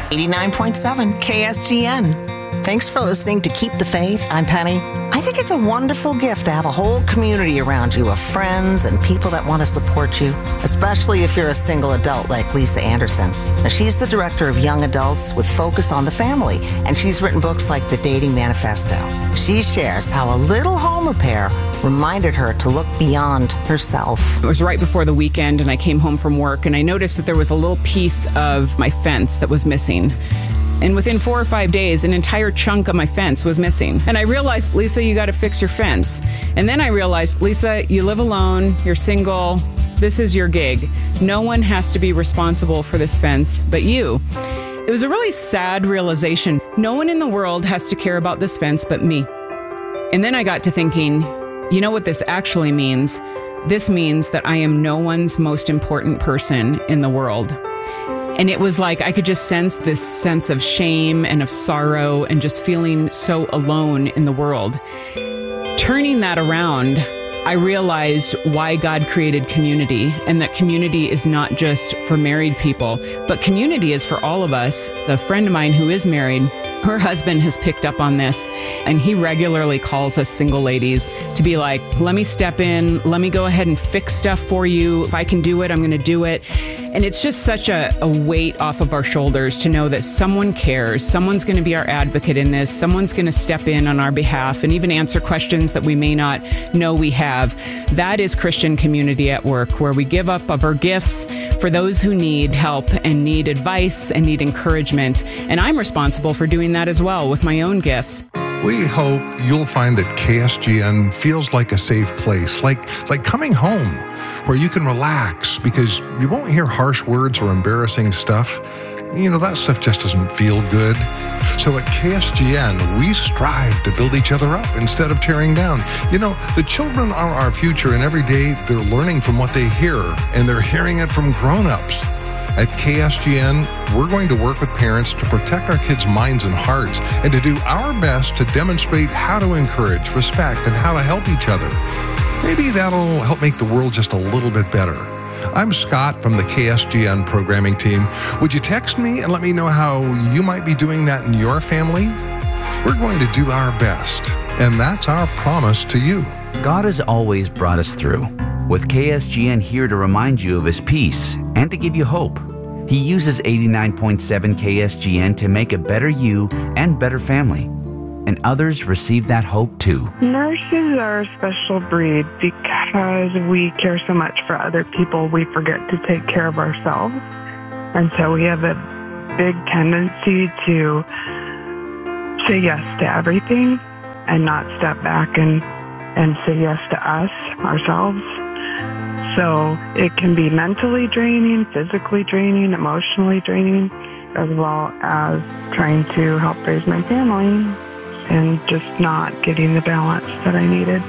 89.7 KSGN. Thanks for listening to Keep the Faith. I'm Penny. I think it's a wonderful gift to have a whole community around you of friends and people that want to support you, especially if you're a single adult like Lisa Anderson. Now, she's the director of Young Adults with Focus on the Family, and she's written books like The Dating Manifesto. She shares how a little home repair reminded her to look beyond herself. It was right before the weekend, and I came home from work, and I noticed that there was a little piece of my fence that was missing. And within 4 or 5 days, an entire chunk of my fence was missing. And I realized, Lisa, you got to fix your fence. And then I realized, Lisa, you live alone, you're single, this is your gig. No one has to be responsible for this fence but you. It was a really sad realization. No one in the world has to care about this fence but me. And then I got to thinking, you know what this actually means? This means that I am no one's most important person in the world. And it was like I could just sense this sense of shame and of sorrow and just feeling so alone in the world. Turning that around, I realized why God created community, and that community is not just for married people, but community is for all of us. A friend of mine who is married, her husband has picked up on this, and he regularly calls us single ladies to be like, let me step in, let me go ahead and fix stuff for you. If I can do it, I'm going to do it. And it's just such a weight off of our shoulders to know that someone cares, someone's going to be our advocate in this, someone's going to step in on our behalf and even answer questions that we may not know we have. That is Christian community at work, where we give up of our gifts for those who need help and need advice and need encouragement. And I'm responsible for doing that as well with my own gifts. We hope you'll find that KSGN feels like a safe place, like coming home, where you can relax because you won't hear harsh words or embarrassing stuff. You know, that stuff just doesn't feel good. So at KSGN, we strive to build each other up instead of tearing down. You know, the children are our future, and every day they're learning from what they hear, and they're hearing it from grown-ups. At KSGN, we're going to work with parents to protect our kids' minds and hearts and to do our best to demonstrate how to encourage, respect, and how to help each other. Maybe that'll help make the world just a little bit better. I'm Scott from the KSGN programming team. Would you text me and let me know how you might be doing that in your family? We're going to do our best, and that's our promise to you. God has always brought us through, with KSGN here to remind you of His peace and to give you hope. He uses 89.7 KSGN to make a better you and better family. And others receive that hope too. Nurses are a special breed because we care so much for other people, we forget to take care of ourselves. And so we have a big tendency to say yes to everything and not step back and say yes to us, ourselves. So it can be mentally draining, physically draining, emotionally draining, as well as trying to help raise my family and just not getting the balance that I needed.